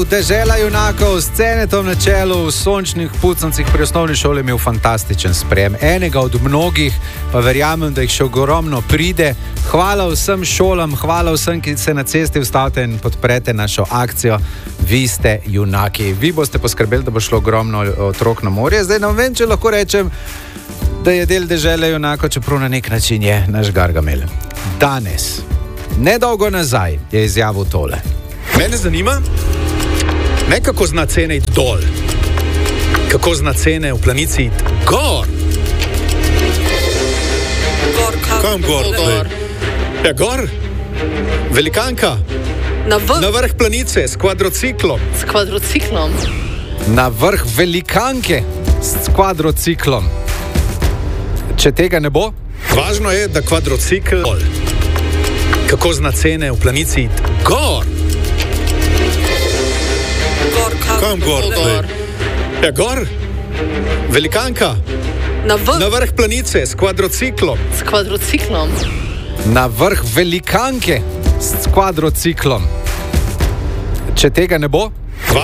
Dežela junakov s Cenetom na čelu v sončnih pucancih pri osnovni šoli imel fantastičen sprejem. Enega od mnogih, pa verjamem, da jih še ogromno pride. Hvala vsem šolam, hvala vsem, ki se na cesti ustavite in podprete našo akcijo. Vi ste junaki. Vi boste poskrbeli, da bo šlo ogromno otrok na morje. Zdaj ne vem, če lahko rečem, da je del Dežele junakov, čeprav na nek način je naš Gargamel. Danes, nedolgo nazaj, je izjavil tole. Mene zanima, ne kako zna cene iti dol, kako zna cene v planici iti gor. Kam gor? Ja, gor? Velikanka? Na vrh planice s kvadrociklom. S kvadrociklom? Na vrh velikanke s kvadrociklom. Če tega ne bo? Važno je, da kvadrocikl dol. Kako zna cene v planici iti gor. Kam gor? Ja, gor? Velikanka? Na vrh planice s kvadrociklom. S kvadrociklom? Na vrh velikanke s kvadrociklom. Če tega ne bo?